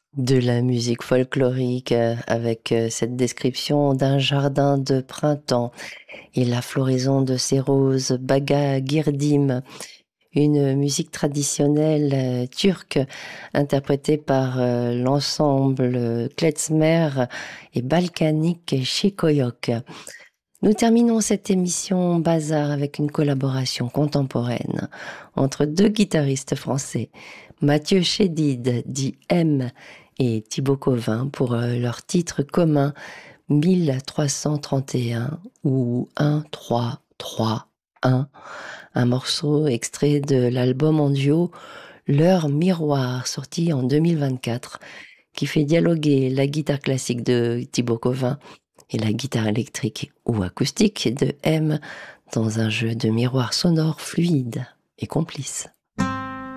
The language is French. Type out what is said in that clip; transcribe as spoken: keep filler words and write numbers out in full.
De la musique folklorique euh, avec euh, cette description d'un jardin de printemps et la floraison de ces roses Baga Girdim, une musique traditionnelle euh, turque interprétée par euh, l'ensemble euh, klezmer et balkanique Şikoyok. Nous terminons cette émission Bazar avec une collaboration contemporaine entre deux guitaristes français, Mathieu Chédid, dit M, et Thibaut Covin pour euh, leur titre commun mille trois cent trente et un ou un trois trois un, un morceau extrait de l'album en duo L'heure miroir, sorti en deux mille vingt-quatre, qui fait dialoguer la guitare classique de Thibaut Covin et la guitare électrique ou acoustique de M dans un jeu de miroirs sonores fluides et complices.